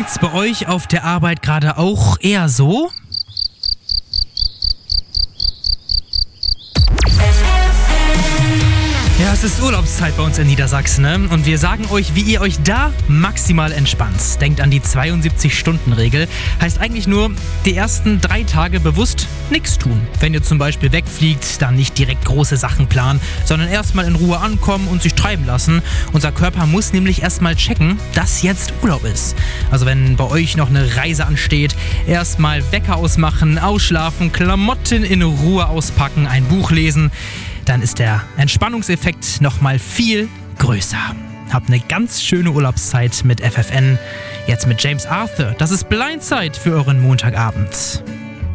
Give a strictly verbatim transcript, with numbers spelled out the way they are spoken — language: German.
Geht's bei euch auf der Arbeit gerade auch eher so? Ja, es ist Urlaubszeit bei uns in Niedersachsen, ne? Und wir sagen euch, wie ihr euch da maximal entspannt. Denkt an die zweiundsiebzig-Stunden-Regel. Heißt eigentlich nur, die ersten drei Tage bewusst nichts tun. Wenn ihr zum Beispiel wegfliegt, dann nicht direkt große Sachen planen, sondern erstmal in Ruhe ankommen und sich treiben lassen. Unser Körper muss nämlich erstmal checken, dass jetzt Urlaub ist. Also wenn bei euch noch eine Reise ansteht, erstmal Wecker ausmachen, ausschlafen, Klamotten in Ruhe auspacken, ein Buch lesen, dann ist der Entspannungseffekt nochmal viel größer. Habt eine ganz schöne Urlaubszeit mit F F N. Jetzt mit James Arthur. Das ist Blindside für euren Montagabend.